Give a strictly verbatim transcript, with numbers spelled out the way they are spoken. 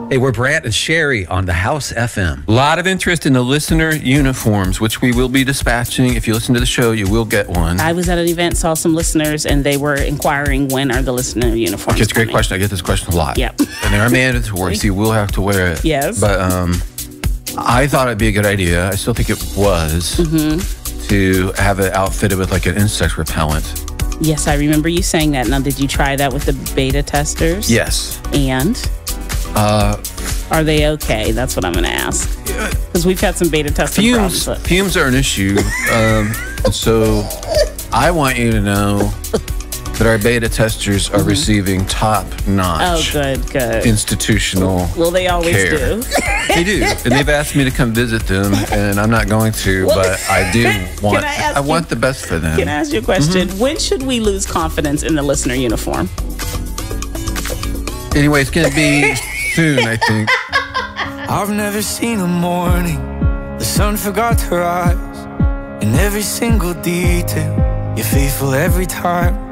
Hey, we're Brant and Sherry on the House F M. A lot of interest in the listener uniforms, which we will be dispatching. If you listen to the show, you will get one. I was at an event, saw some listeners, and they were inquiring when are the listener uniforms Okay, it's a great coming? question. I get this question a lot. Yep. And they are mandatory, so you will have to wear it. Yes. But um, I thought it'd be a good idea. I still think it was Mm-hmm. to have it outfitted with like an insect repellent. Yes, I remember you saying that. Now, did you try that with the beta testers? Yes. And Uh, are they okay? That's what I'm going to ask. Because we've had some beta testing fumes, problems. fumes are an issue. Um, and so I want you to know that our beta testers are Mm-hmm. receiving top-notch Oh, good, good. institutional Well, they always care. do. They do, and they've asked me to come visit them, and I'm not going to, Well, but I do want. I ask I you- want the best for them. Can I ask you a question? Mm-hmm. When should we lose confidence in the listener uniform? Anyway, it's going to be soon, I think. I've never seen a morning the sun forgot to rise. In every single detail, you're faithful every time.